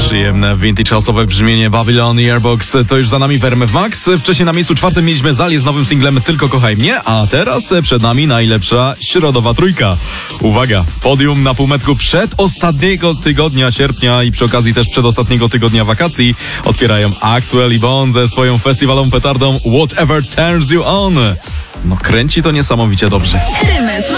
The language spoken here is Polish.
Przyjemne, vintage house'owe brzmienie Babylon i Airbox to już za nami w RMF Max. Wcześniej na miejscu czwartym mieliśmy Zalię z nowym singlem Tylko kochaj mnie, a teraz przed nami najlepsza środowa trójka. Uwaga, podium na półmetku przedostatniego tygodnia sierpnia i przy okazji też przedostatniego tygodnia wakacji otwierają Axwell i Bone ze swoją festiwalową petardą Whatever Turns You On. No kręci to niesamowicie dobrze. RMF